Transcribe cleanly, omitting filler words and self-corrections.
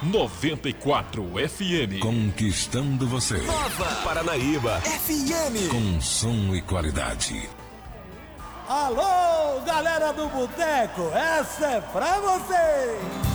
94 FM. Conquistando você. Nova Paranaíba FM. Com som e qualidade. Alô, galera do Boteco, essa é pra vocês.